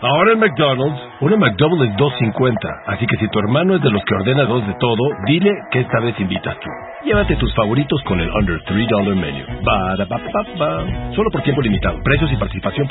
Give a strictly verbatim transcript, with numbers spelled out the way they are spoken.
Ahora en McDonald's, una McDouble es dos cincuenta. Así que si tu hermano es de los que ordena dos de todo, dile que esta vez invitas tú. Llévate tus favoritos con el Under three dollar Menu. Ba-da-ba-ba-ba. Solo por tiempo limitado. Precios y participación